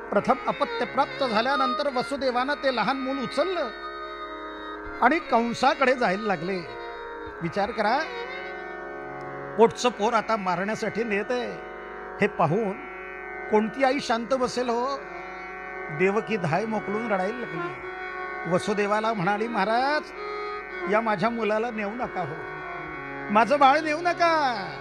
प्रथम अपत्य प्राप्त झाल्यानंतर वसुदेवानं ते लहान मूल उचललं आणि कंसाकडे जायला लागले. विचार करा, पोटचं पोर आता मारण्यासाठी नेत आहे. हे पाहून कोणती आई शांत बसेल हो? देवकी धाय मोकळून रडायला लागली. वसुदेवाला म्हणाली, महाराज, या माझ्या मुलाला नेऊ नका हो, माझं बाळ नेऊ नका.